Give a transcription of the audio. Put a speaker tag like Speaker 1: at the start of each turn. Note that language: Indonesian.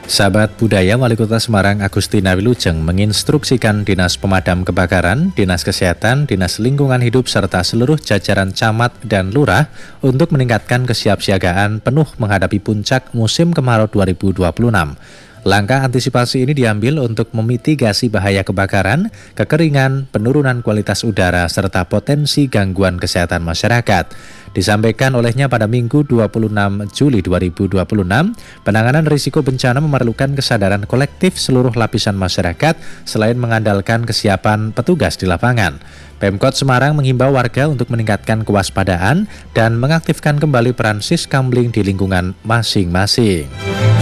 Speaker 1: Sahabat budaya, Wali Kota Semarang Agustina Wilujeng menginstruksikan Dinas Pemadam Kebakaran, Dinas Kesehatan, Dinas Lingkungan Hidup, serta seluruh jajaran camat dan lurah untuk meningkatkan kesiapsiagaan penuh menghadapi puncak musim kemarau 2026. Langkah antisipasi ini diambil untuk memitigasi bahaya kebakaran, kekeringan, penurunan kualitas udara, serta potensi gangguan kesehatan masyarakat. Disampaikan olehnya pada Minggu 26 Juli 2026, penanganan risiko bencana memerlukan kesadaran kolektif seluruh lapisan masyarakat selain mengandalkan kesiapan petugas di lapangan. Pemkot Semarang menghimbau warga untuk meningkatkan kewaspadaan dan mengaktifkan kembali peran Siskamling di lingkungan masing-masing.